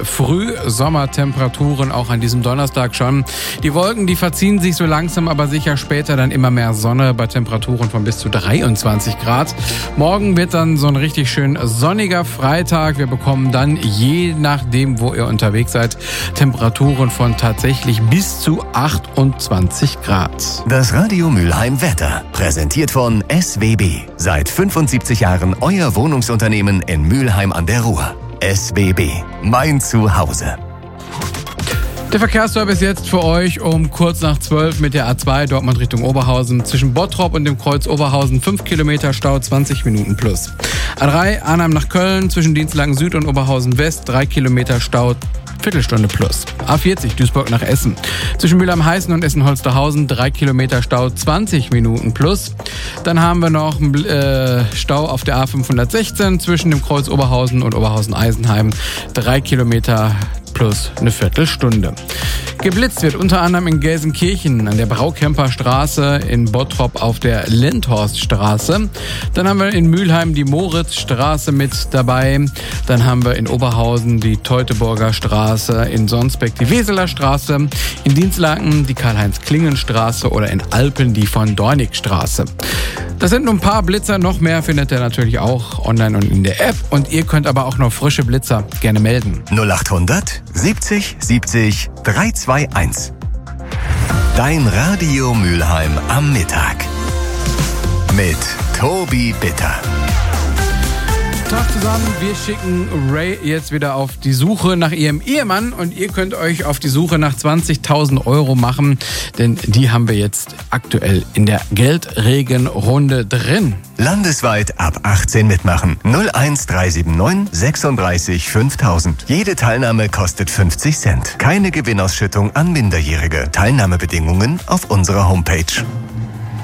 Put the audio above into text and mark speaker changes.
Speaker 1: Frühsommertemperaturen auch an diesem Donnerstag schon. Die Wolken, die verziehen sich so langsam, aber sicher später dann immer mehr Sonne bei Temperaturen von bis zu 23 Grad. Morgen wird dann so ein richtig schön sonniger Freitag. Wir bekommen dann, je nachdem, wo ihr unterwegs seid, Temperaturen von tatsächlich bis zu 28 Grad.
Speaker 2: Das Radio Mülheim Wetter, präsentiert von SWB. Seit 75 Jahren euer Wohnungsunternehmen in Mülheim an der Ruhr. SWB, mein Zuhause.
Speaker 1: Der Verkehrsservice jetzt für euch um kurz nach 12 mit der A2 Dortmund Richtung Oberhausen. Zwischen Bottrop und dem Kreuz Oberhausen 5 Kilometer Stau, 20 Minuten plus. A3 Arnhem nach Köln zwischen Dienstlaken Süd und Oberhausen West 3 Kilometer Stau, Viertelstunde plus. A40 Duisburg nach Essen. Zwischen Mülheim-Heißen und Essen-Holsterhausen 3 Kilometer Stau, 20 Minuten plus. Dann haben wir noch Stau auf der A516 zwischen dem Kreuz Oberhausen und Oberhausen-Eisenheim 3 Kilometer plus eine Viertelstunde. Geblitzt wird unter anderem in Gelsenkirchen an der Braukemper Straße, in Bottrop auf der Lindhorststraße. Dann haben wir in Mülheim die Moritzstraße mit dabei. Dann haben wir in Oberhausen die Teutoburger Straße, in Sonsbeck die Weseler Straße, in Dienstlaken die Karl-Heinz-Klingen-Straße oder in Alpen die von Dornig-Straße. Das sind nur ein paar Blitzer, noch mehr findet ihr natürlich auch online und in der App. Und ihr könnt aber auch noch frische Blitzer gerne melden.
Speaker 2: 0800 70 70 321. Dein Radio Mülheim am Mittag. Mit Tobi Bitter.
Speaker 1: Tag zusammen, wir schicken Ray jetzt wieder auf die Suche nach ihrem Ehemann und ihr könnt euch auf die Suche nach 20.000 Euro machen, denn die haben wir jetzt aktuell in der Geldregenrunde drin.
Speaker 2: Landesweit ab 18 mitmachen. 01379 36 5000. Jede Teilnahme kostet 50 Cent. Keine Gewinnausschüttung an Minderjährige. Teilnahmebedingungen auf unserer Homepage.